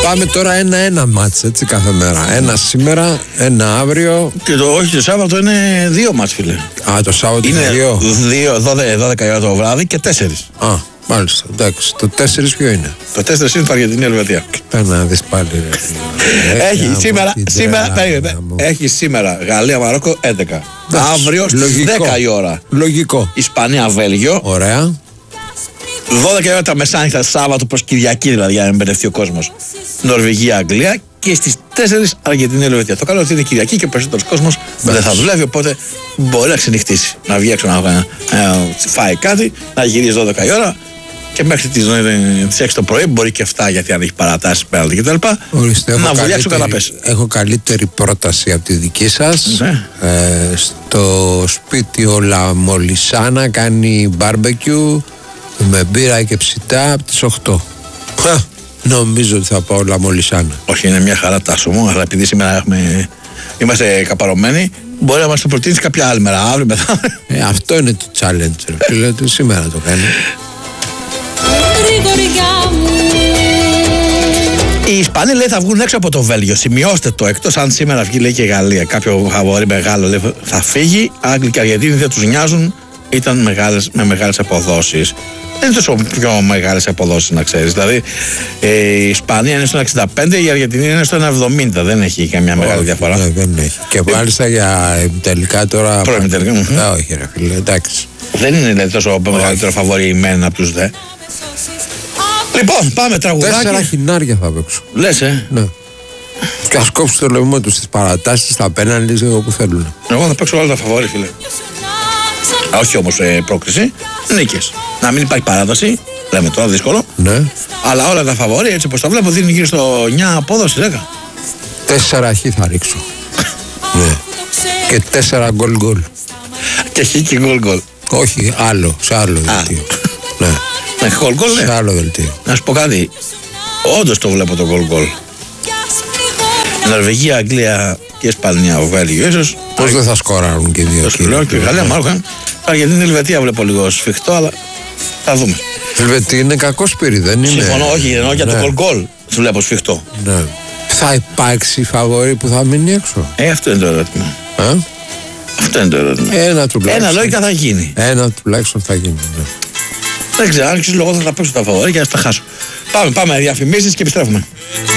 πάμε τώρα 1-1 μάτς, έτσι, κάθε μέρα. Ένα σήμερα, ένα αύριο. Και όχι, το Σάββατο είναι 2 μάτς, φίλε. Α, το Σάββατο είναι 2. 12 ώρα το βράδυ και 4. Α, μάλιστα, εντάξει. Το 4 ποιο είναι? Το 4 είναι το Αργεντινή-Ελβετία. Πέρα να δεις πάλι. Έχει σήμερα Γαλλία-Μαρόκο 11. Αύριο στις 10 η ώρα. Λογικό. Ισπανία-Βέλγιο. Ωραία. 12 η ώρα τα μεσάνυχτα, Σάββατο προς Κυριακή, δηλαδή, για να μην μπερδευτεί ο κόσμος. Νορβηγία-Αγγλία. Και στις 4 Αργεντινή-Ελβετία. Το καλό είναι ότι είναι Κυριακή και ο περισσότερος κόσμος δεν θα δουλεύει, οπότε μπορεί να ξενυχτήσει. Να βγει έξω να φάει κάτι, να γυρίσει 12 η ώρα και μέχρι τις 6 το πρωί, μπορεί και 7 γιατί αν έχει παρατάσεις πέναλτι κτλ. Να βουλιάξει ο καναπές. Έχω καλύτερη πρόταση από τη δική σας. Ναι. Στο σπίτι ο Λαμολισάνα κάνει μπάρμπεκιου με μπύρα και ψητά από τις 8. Νομίζω ότι θα πάω Λαμολισάνα. Όχι, είναι μια χαρά, Τάσο μου, αλλά επειδή σήμερα είμαστε καπαρωμένοι, μπορεί να μας το προτείνεις κάποια άλλη μέρα, αύριο μετά. Αυτό είναι το challenge, φίλε, ότι σήμερα το κάνει. Οι Ισπανοί, λέει, θα βγουν έξω από το Βέλγιο. Σημειώστε το, εκτός αν σήμερα βγει, λέει, και η Γαλλία. Κάποιο φαβορί μεγάλο, λέει, θα φύγει. Άγγλοι και Αργεντίνοι δεν τους νοιάζουν. Ήταν με μεγάλες αποδόσεις. Δεν είναι τόσο πιο μεγάλες αποδόσεις, να ξέρεις. Δηλαδή η Ισπανία είναι στο 65, η Αργεντινή είναι στο 70. Δεν έχει καμιά μεγάλη διαφορά. Ναι, δεν έχει. Και μάλιστα για τελικά τώρα. Προημιτελικά. Όχι, ρε φίλε, εντάξει. Δεν είναι, δηλαδή, τόσο μεγαλύτερο φαβορί η μεν από τους δε. Λοιπόν, πάμε τραγουδάκι. 4 χινάρια θα παίξω. Λες, Ναι. Και ας κόψουν το λαιμό τους στις παρατάσεις, στα πέναλτι, όπου θέλουν. Εγώ θα παίξω όλα τα φαβορί, φίλε. Όχι όμως πρόκριση, νίκες. Να μην υπάρχει παράδοση, λέμε τώρα δύσκολο. Ναι. Αλλά όλα τα φαβορί, έτσι όπως τα βλέπω, δίνουν γύρω στο 9 απόδοση, 10. 4 χ θα ρίξω. Ναι. Και 4 γκολ. Και χ και γκολ. Όχι, άλλο, σε άλλο δελτίο. Ναι. Γκολ, ναι. Σε άλλο δελτίο. Να σου πω κάτι. Όντως το βλέπω το γκολ. Νορβηγία, Αγγλία και Ισπανία, Βέλγιο, ίσως. Πώς δεν θα σκοράρουν και οι δύο? Το σου λέω, και Γαλλία, Μάροκο. Γιατί την Ελβετία βλέπω λίγο σφιχτό, αλλά θα δούμε. Η Ελβετία είναι κακό σπίρι, δεν είναι? Συμφωνώ, όχι, εννοώ για το γκολ. Σου βλέπω σφιχτό. Ναι. Θα υπάρξει φαβορί που θα μείνει έξω? Αυτό είναι το ερώτημα. Αυτό είναι το ερώτημα. Ένα τουλάχιστον. Ένα λόγικα θα γίνει. Ένα τουλάχιστον θα γίνει. Ναι. Δεν ξέρω, αν ξέρεις λόγω θα τα παίξω τα φαβορί και να τα χάσω. Πάμε διαφημίσεις και επιστρέφουμε.